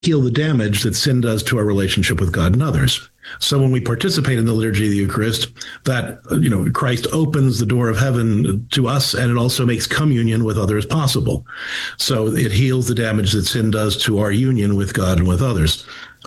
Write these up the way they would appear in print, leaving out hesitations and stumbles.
heal the damage that sin does to our relationship with God and others. So when we participate in the liturgy of the Eucharist, that, Christ opens the door of heaven to us, and it also makes communion with others possible. So it heals the damage that sin does to our union with God and with others.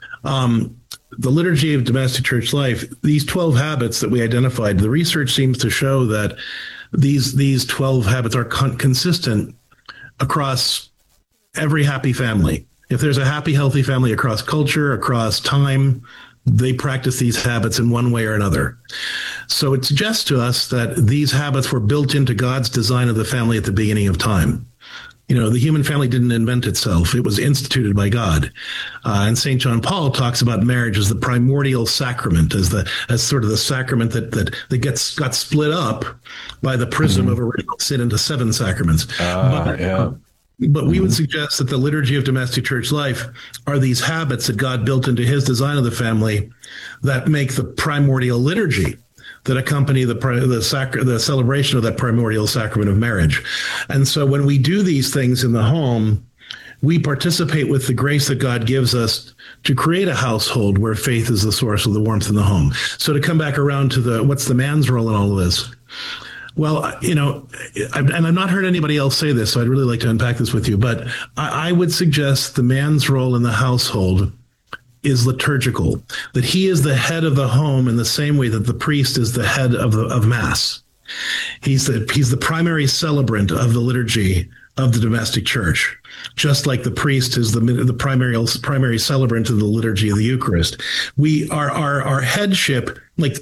The liturgy of domestic church life, these 12 habits that we identified, the research seems to show that these 12 habits are consistent across every happy family. If there's a happy, healthy family across culture, across time, they practice these habits in one way or another. So it suggests to us that these habits were built into God's design of the family at the beginning of time. The human family didn't invent itself. It was instituted by God. And St. John Paul talks about marriage as the primordial sacrament, as sort of the sacrament that got split up by the prism of original sin into 7 sacraments. But we would suggest that the liturgy of domestic church life are these habits that God built into his design of the family that make the primordial liturgy that accompany the celebration of that primordial sacrament of marriage. And so when we do these things in the home, we participate with the grace that God gives us to create a household where faith is the source of the warmth in the home. So to come back around to what's the man's role in all of this? Well, and I've not heard anybody else say this, so I'd really like to unpack this with you, but I would suggest the man's role in the household is liturgical, that he is the head of the home in the same way that the priest is the head of Mass. He's the primary celebrant of the liturgy of the domestic church, just like the priest is the primary celebrant of the liturgy of the Eucharist. Our headship,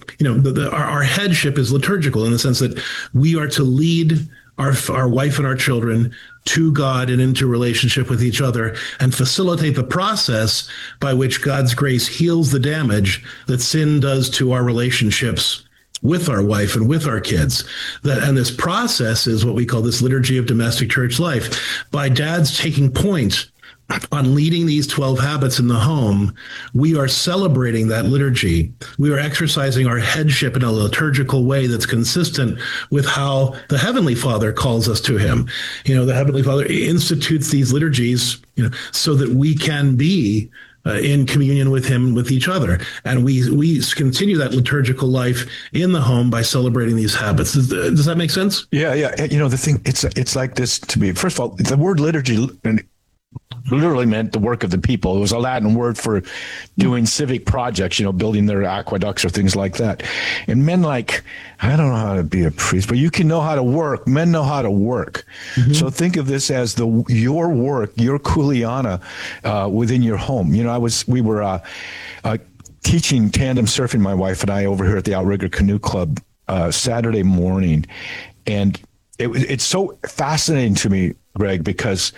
our headship is liturgical in the sense that we are to lead our wife and our children to God and into relationship with each other and facilitate the process by which God's grace heals the damage that sin does to our relationships with our wife and with our kids. And this process is what we call this liturgy of domestic church life. By dads taking point on leading these 12 habits in the home, we are celebrating that liturgy. We are exercising our headship in a liturgical way that's consistent with how the Heavenly Father calls us to him. The Heavenly Father institutes these liturgies, so that we can be in communion with him, with each other. And we continue that liturgical life in the home by celebrating these habits. Does that make sense? Yeah. The thing, it's like this to me. First of all, the word liturgy literally meant the work of the people. It was a Latin word for doing civic projects, building their aqueducts or things like that. And men I don't know how to be a priest, but you can know how to work. Men know how to work. Mm-hmm. So think of this as your work, your kuleana within your home. We were teaching tandem surfing, my wife and I, over here at the Outrigger Canoe Club Saturday morning. And it's so fascinating to me, Greg, because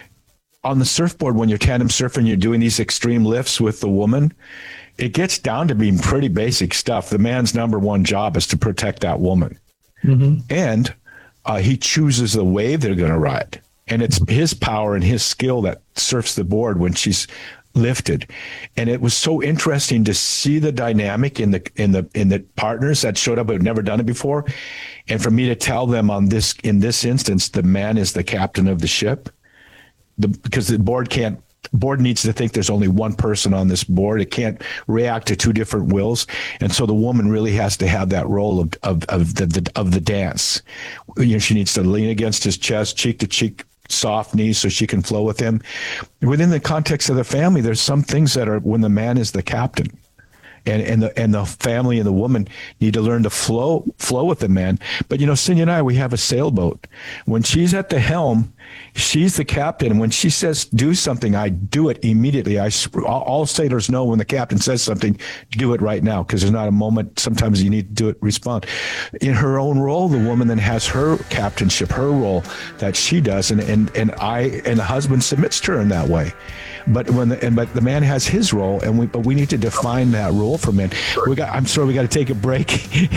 on the surfboard, when you're tandem surfing, you're doing these extreme lifts with the woman, it gets down to being pretty basic stuff. The man's number one job is to protect that woman. Mm-hmm. And he chooses the wave they're going to ride. And it's his power and his skill that surfs the board when she's lifted. And it was so interesting to see the dynamic in the partners that showed up who had never done it before. And for me to tell them in this instance, the man is the captain of the ship. Because the board needs to think there's only one person on this board. It can't react to 2 different wills. And so the woman really has to have that role of the dance. She needs to lean against his chest, cheek to cheek, soft knees, so she can flow with him. Within the context of the family, there's some things that are when the man is the captain. And the family and the woman need to learn to flow with the man. But Cindy and I, we have a sailboat. When she's at the helm, she's the captain. When she says do something, I do it immediately. All sailors know when the captain says something, do it right now, because there's not a moment. Sometimes you need to do it, respond. In her own role, the woman then has her captainship, her role that she does, and the husband submits to her in that way. But the man has his role, but we need to define that role for men. I'm sorry, we got to take a break.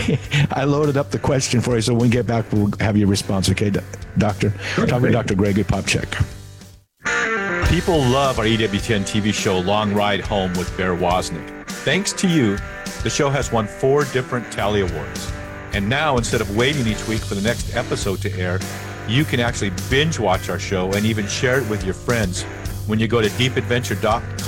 I loaded up the question for you, so when we get back, we'll have your response. Okay, Doctor? Talking to Dr. Gregory Popcak. People love our EWTN TV show, Long Ride Home with Bear Wozniak. Thanks to you, the show has won 4 different Tally Awards. And now, instead of waiting each week for the next episode to air, you can actually binge watch our show and even share it with your friends when you go to deepadventure.com